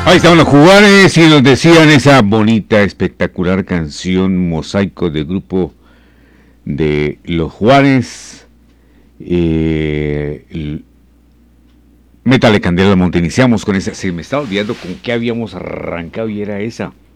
Ahí estaban los Juanes y nos decían esa bonita, espectacular canción Mosaico del grupo de los Juanes. El Metal de Candela Monte. Iniciamos con esa. Se me estaba olvidando con qué habíamos arrancado y era esa.